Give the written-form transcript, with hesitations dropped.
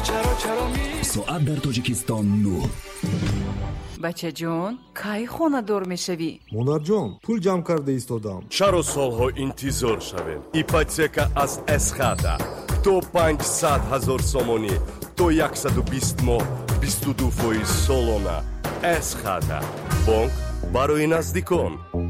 соат дар тоҷикистон 9. бача ҷон, кай хонадор мешавӣ? монарҷон, пул ҷамъ карда истодам. чаро солҳо интизор шавем? ипотека аз эсхата то 500,000 сомонӣ то 120 моҳ 22% солона. эсхата бонк барои наздикон.